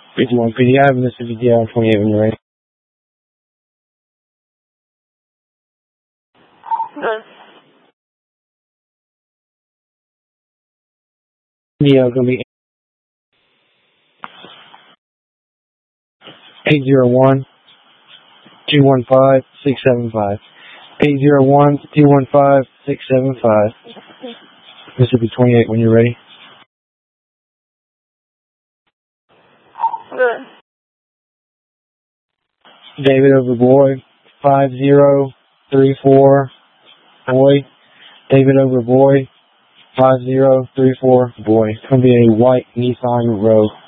51 PDI, Mississippi DI 28 when you're ready. Good. Yeah, going to be 801-215-675. 801-215-675. Mississippi 28 when you're ready. Good. David over boy, 5034 boy. David over boy, 5034 boy. It's going to be a white Nissan Rogue.